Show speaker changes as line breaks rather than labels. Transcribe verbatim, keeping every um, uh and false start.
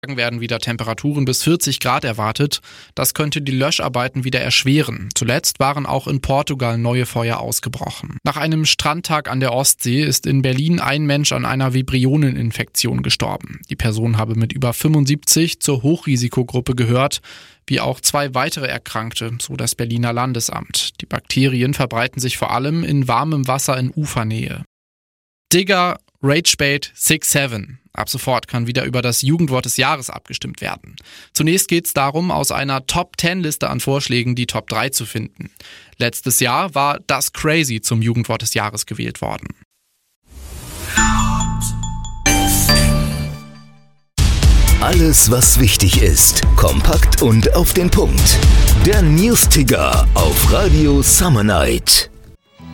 werden wieder Temperaturen bis vierzig Grad erwartet. Das könnte die Löscharbeiten wieder erschweren. Zuletzt waren auch in Portugal neue Feuer ausgebrochen. Nach einem Strandtag an der Ostsee ist in Berlin ein Mensch an einer Vibrioneninfektion gestorben. Die Person habe mit über fünfundsiebzig zur Hochrisikogruppe gehört, wie auch zwei weitere Erkrankte, so das Berliner Landesamt. Die Bakterien verbreiten sich vor allem in warmem Wasser in Ufernähe. Digger, Ragebait, six seven. Ab sofort kann wieder über das Jugendwort des Jahres abgestimmt werden. Zunächst geht es darum, aus einer Top zehn Liste an Vorschlägen die Top drei zu finden. Letztes Jahr war das Crazy zum Jugendwort des Jahres gewählt worden.
Alles, was wichtig ist, kompakt und auf den Punkt. Der News-Ticker auf Radio Summer Night.